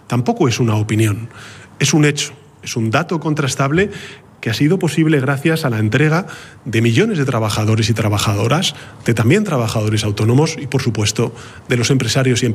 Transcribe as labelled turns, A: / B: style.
A: tampoco es una opinión, es un hecho, es un dato contrastable que ha sido posible gracias a la entrega de millones de trabajadores y trabajadoras, de también trabajadores autónomos y, por supuesto, de los empresarios y